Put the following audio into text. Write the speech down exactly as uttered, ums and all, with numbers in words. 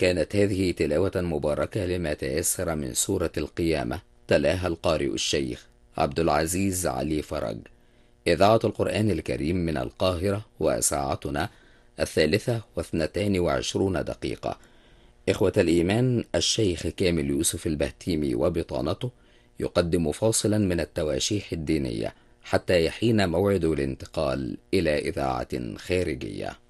كانت هذه تلاوة مباركة لما تيسر من سورة القيامة، تلاها القارئ الشيخ عبد العزيز علي فرج. إذاعة القرآن الكريم من القاهرة، وساعتنا الثالثة واثنتان وعشرون دقيقة. إخوة الإيمان، الشيخ كامل يوسف البهتيمي وبطانته يقدم فاصلا من التواشيح الدينية حتى يحين موعد الانتقال إلى إذاعة خارجية.